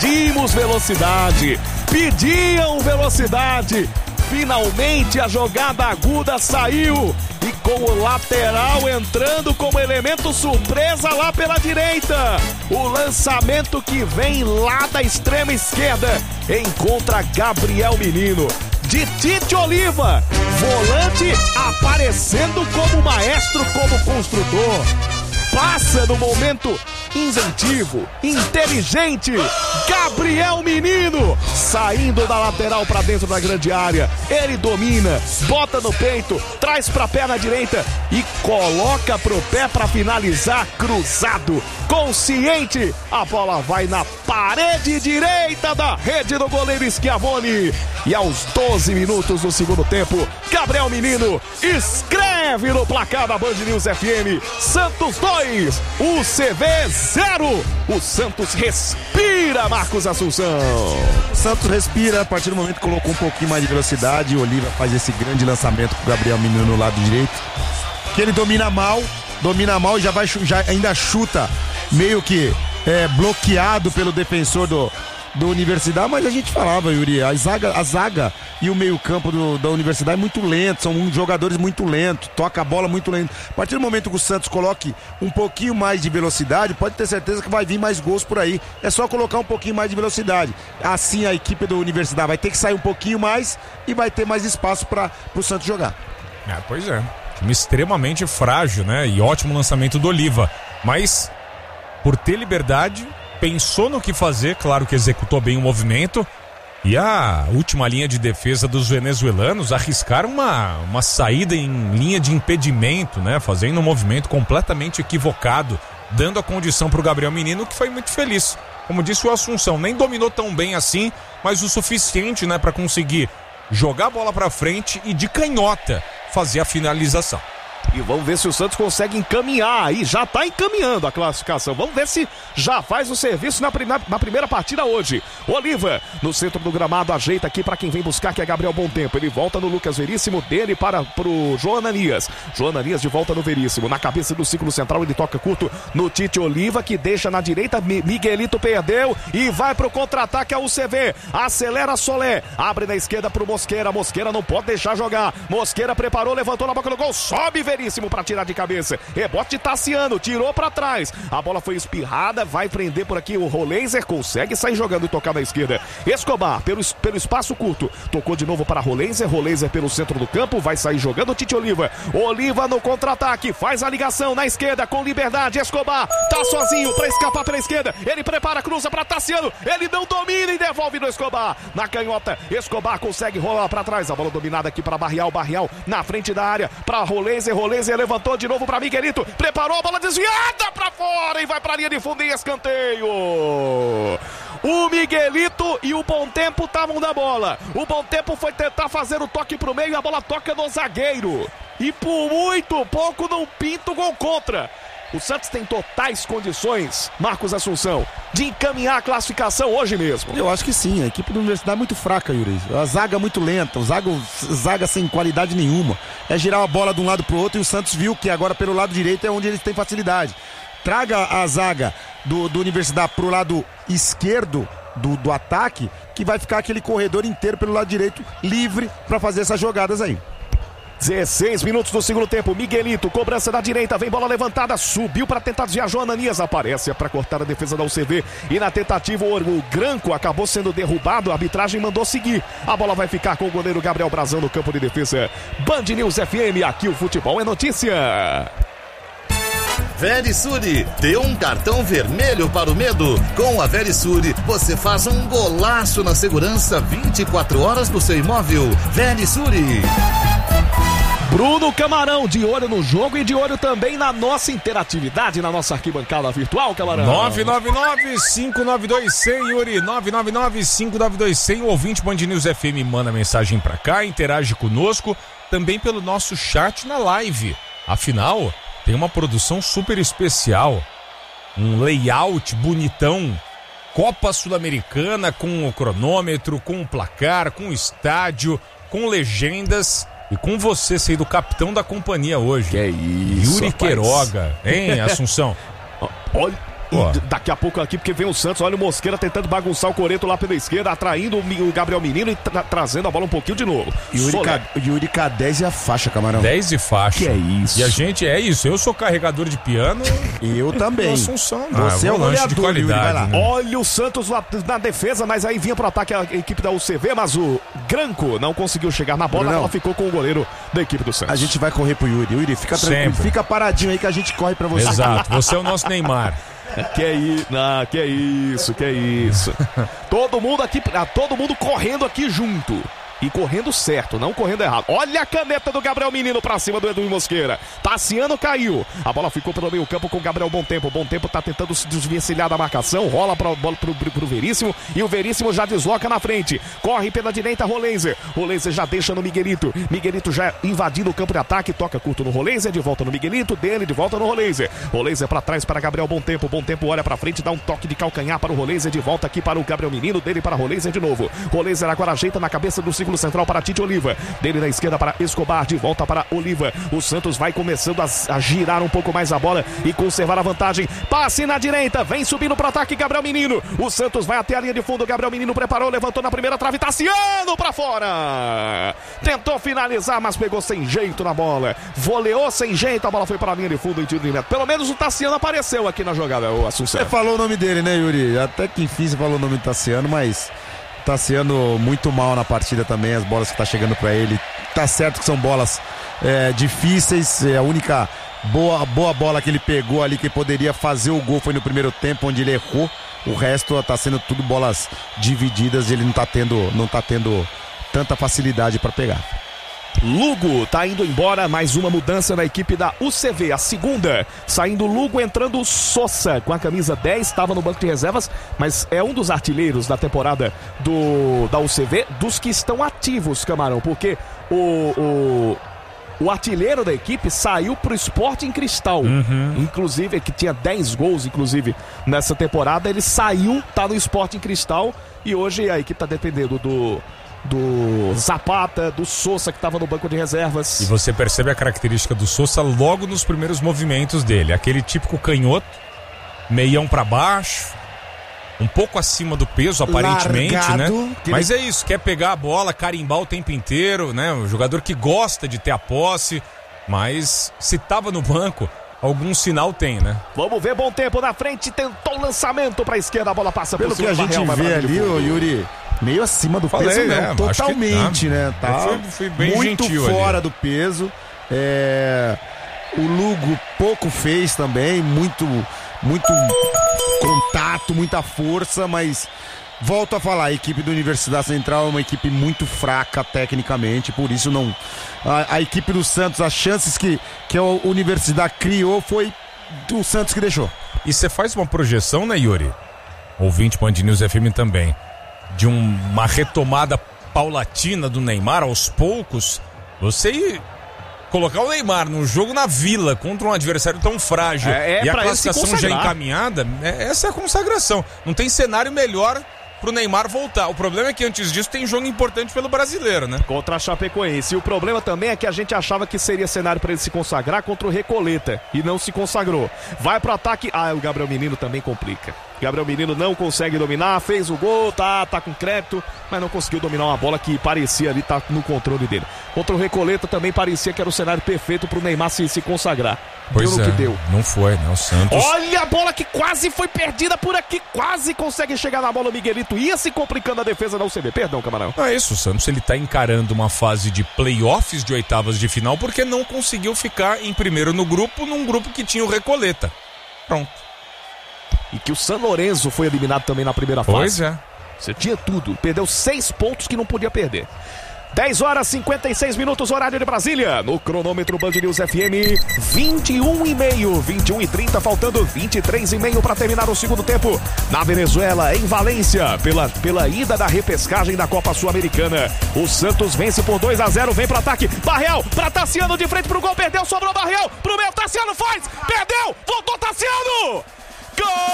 Pedimos velocidade, pediam velocidade. Finalmente a jogada aguda saiu e com o lateral entrando como elemento surpresa lá pela direita. O lançamento que vem lá da extrema esquerda encontra Gabriel Menino. De Tite Oliva, volante aparecendo como maestro, como construtor. Passa no momento inventivo, inteligente, Gabriel Menino, saindo da lateral para dentro da grande área. Ele domina, bota no peito, traz para a perna direita e coloca pro pé para finalizar cruzado. Consciente, a bola vai na parede direita da rede do goleiro Schiavoni. E aos 12 minutos do segundo tempo, Gabriel Menino escreve no placar da Band News FM. Santos 2, UCV 0. O Santos respira, Marcos Assunção. O Santos respira a partir do momento que colocou um pouquinho mais de velocidade. O Oliva faz esse grande lançamento com o Gabriel Menino no lado direito, que ele domina mal e já ainda chuta meio que bloqueado pelo defensor do Universidade, mas a gente falava, Yuri, a zaga e o meio-campo da Universidade é muito lento, são jogadores muito lentos, toca a bola muito lento. A partir do momento que o Santos coloque um pouquinho mais de velocidade, pode ter certeza que vai vir mais gols por aí. É só colocar um pouquinho mais de velocidade. Assim a equipe da Universidade vai ter que sair um pouquinho mais e vai ter mais espaço para o Santos jogar. Pois é, time extremamente frágil, né? E ótimo lançamento do Oliva, mas por ter liberdade, pensou no que fazer, claro que executou bem o movimento. E a última linha de defesa dos venezuelanos arriscaram uma saída em linha de impedimento, né? Fazendo um movimento completamente equivocado, dando a condição para o Gabriel Menino, que foi muito feliz. Como disse o Assunção, nem dominou tão bem assim, mas o suficiente, né, para conseguir jogar a bola para frente e de canhota fazer a finalização. E vamos ver se o Santos consegue encaminhar aí, já está encaminhando a classificação. Vamos ver se já faz o serviço na primeira partida hoje. Oliva, no centro do gramado, ajeita aqui para quem vem buscar, que é Gabriel Bom Tempo. Ele volta no Lucas Veríssimo, dele pro João Ananias. João Ananias de volta no Veríssimo. Na cabeça do círculo central, ele toca curto no Tite Oliva, que deixa na direita. Miguelito perdeu e vai pro contra-ataque a UCV. Acelera Solé, abre na esquerda pro Mosqueira. Mosqueira não pode deixar jogar. Mosqueira preparou, levantou na boca do gol, sobe Veríssimo para tirar de cabeça. Rebote de Tassiano, tirou para trás. A bola foi espirrada, vai prender por aqui o Roleiser, consegue sair jogando e tocar na esquerda. Escobar, pelo espaço curto, tocou de novo para Roleiser. Roleiser pelo centro do campo, vai sair jogando Tite Oliva. Oliva no contra-ataque, faz a ligação na esquerda com liberdade. Escobar tá sozinho para escapar pela esquerda. Ele prepara, cruza para Tassiano. Ele não domina e devolve no Escobar. Na canhota, Escobar consegue rolar para trás. A bola dominada aqui para Barrial. Barrial na frente da área para Roleiser. Roleiser levantou de novo para Miguelito. Preparou a bola desviada para fora e vai para a linha de fundo em escanteio. O Miguelito e o Bom Tempo estavam na bola. O Bom Tempo foi tentar fazer o toque pro meio e a bola toca no zagueiro. E por muito pouco não pinta o gol contra. O Santos tem totais condições, Marcos Assunção, de encaminhar a classificação hoje mesmo. Eu acho que sim, a equipe da Universidade é muito fraca, Yuri. A zaga é muito lenta, zaga sem qualidade nenhuma. É girar a bola de um lado pro outro e o Santos viu que agora pelo lado direito é onde eles têm facilidade. Traga a zaga do Universidade pro lado esquerdo do ataque, que vai ficar aquele corredor inteiro pelo lado direito livre para fazer essas jogadas aí. 16 minutos do segundo tempo, Miguelito, cobrança da direita, vem bola levantada, subiu para tentar desviar, João Ananias aparece para cortar a defesa da UCV e na tentativa o Granco acabou sendo derrubado, a arbitragem mandou seguir, a bola vai ficar com o goleiro Gabriel Brazão no campo de defesa. Band News FM, aqui o futebol é notícia. Verisure, dê um cartão vermelho para o medo. Com a Verisure, você faz um golaço na segurança 24 horas do seu imóvel. Verisure. Bruno Camarão, de olho no jogo e de olho também na nossa interatividade, na nossa arquibancada virtual, Camarão. 999-592-100, Yuri, 999-592-100, o ouvinte Band News FM manda mensagem pra cá, interage conosco, também pelo nosso chat na live. Afinal, tem uma produção super especial, um layout bonitão, Copa Sul-Americana com o cronômetro, com o placar, com o estádio, com legendas e com você sendo o capitão da companhia hoje. Que é isso, Yuri rapaz. Queiroga, hein, Assunção? E daqui a pouco aqui, porque vem o Santos, olha o Mosqueira tentando bagunçar o Coreto lá pela esquerda, atraindo o Gabriel Menino e trazendo a bola um pouquinho de novo. Yuri K 10 e a faixa, Camarão. 10 e faixa. Que é isso? E a gente, é isso, eu sou carregador de piano. Eu também. Assunção, Você é o volante de goleador, Yuri, vai lá. qualidade. Né? Olha o Santos lá na defesa, mas aí vinha pro ataque a equipe da UCV, mas o Granco não conseguiu chegar na bola, ela ficou com o goleiro da equipe do Santos. A gente vai correr pro Yuri. Yuri, fica tranquilo, fica paradinho aí que a gente corre pra você. Exato, você é o nosso Neymar. Que é isso. Todo mundo correndo aqui junto. E correndo certo, não correndo errado. Olha a caneta do Gabriel Menino pra cima do Edwin Mosqueira. Tassiano caiu. A bola ficou pelo meio campo com o Gabriel Bom Tempo. Bom Tempo tá tentando se desvencilhar da marcação. Rola a bola pro Veríssimo. E o Veríssimo já desloca na frente. Corre pela direita, Roleiser. Roleiser já deixa no Miguelito. Miguelito já invadindo o campo de ataque. Toca curto no Roleiser. De volta no Miguelito. Dele de volta no Roleiser. Roleiser pra trás para Gabriel Bom Tempo. Bom Tempo olha pra frente. Dá um toque de calcanhar para o Roleiser. De volta aqui para o Gabriel Menino. Dele para Roleiser de novo. Roleiser agora ajeita na cabeça do círculo central para Tite Oliva, dele na esquerda para Escobar, de volta para Oliva. O Santos vai começando a girar um pouco mais a bola e conservar a vantagem. Passe na direita, vem subindo para o ataque Gabriel Menino. O Santos vai até a linha de fundo. Gabriel Menino preparou, levantou na primeira trave, Tassiano para fora. Tentou finalizar, mas pegou sem jeito na bola. Voleou sem jeito, a bola foi para a linha de fundo em tiro de meta. Pelo menos o Tassiano apareceu aqui na jogada, o Assunção. Você falou o nome dele, né, Yuri? Até que enfim você falou o nome do Tassiano, mas Tassiano muito mal na partida também, as bolas que tá chegando pra ele. Tá certo que são bolas difíceis, a única boa bola que ele pegou ali que poderia fazer o gol foi no primeiro tempo, onde ele errou. O resto tá sendo tudo bolas divididas e ele não tá tendo tanta facilidade pra pegar. Lugo tá indo embora, mais uma mudança na equipe da UCV, a segunda, saindo Lugo, entrando o Sosa com a camisa 10, estava no banco de reservas, mas é um dos artilheiros da temporada da UCV, dos que estão ativos, Camarão, porque o artilheiro da equipe saiu pro Sporting Cristal, inclusive, que tinha 10 gols, inclusive, nessa temporada, ele saiu, tá no Sporting Cristal, e hoje a equipe tá dependendo do Zapata, do Sosa, que estava no banco de reservas. E você percebe a característica do Sosa logo nos primeiros movimentos dele. Aquele típico canhoto, meião pra baixo, um pouco acima do peso, aparentemente, largado, né? Mas é isso, quer pegar a bola, carimbar o tempo inteiro, né? Um jogador que gosta de ter a posse, mas se tava no banco, algum sinal tem, né? Vamos ver, Bom Tempo na frente, tentou o lançamento pra esquerda, a bola passa pelo que a gente vê ali, ô Yuri, meio acima do peso, não, totalmente, né? Tá fui bem muito gentil fora ali do peso. O Lugo pouco fez também, muito contato, muita força, mas volto a falar, a equipe da Universidade Central é uma equipe muito fraca tecnicamente, por isso não. A equipe do Santos, as chances que a Universidade criou foi do Santos que deixou. E você faz uma projeção, né, Yuri? Ouvinte Band News FM também, de uma retomada paulatina do Neymar aos poucos, você colocar o Neymar num jogo na Vila contra um adversário tão frágil e a classificação já encaminhada, essa é a consagração. Não tem cenário melhor pro Neymar voltar. O problema é que antes disso tem jogo importante pelo brasileiro, né? Contra a Chapecoense. E o problema também é que a gente achava que seria cenário para ele se consagrar contra o Recoleta e não se consagrou. Vai pro ataque. O Gabriel Menino também complica. Gabriel Menino não consegue dominar, fez o gol, tá com crédito, mas não conseguiu dominar uma bola que parecia ali estar no controle dele. Contra o Recoleta também parecia que era o cenário perfeito pro Neymar se consagrar. Pois deu no que deu. Não foi, né? O Santos... Olha a bola que quase foi perdida por aqui, quase consegue chegar na bola. O Miguelito ia se complicando a defesa da UCB. Perdão, Camarão. Não é isso, o Santos ele tá encarando uma fase de playoffs de oitavas de final porque não conseguiu ficar em primeiro no grupo, num grupo que tinha o Recoleta. Pronto. E que o San Lorenzo foi eliminado também na primeira fase. Pois é. Você tinha tudo. Perdeu 6 pontos que não podia perder. 10 horas 56 minutos, horário de Brasília. No cronômetro Band News FM, 21h30, faltando 23h30 para terminar o segundo tempo. Na Venezuela, em Valência, pela ida da repescagem da Copa Sul-Americana. O Santos vence por 2-0, vem para ataque. Barreal, para Tassiano, de frente pro gol, perdeu, sobrou Barreal, pro meio, Tassiano faz, perdeu, voltou Tassiano! Gol!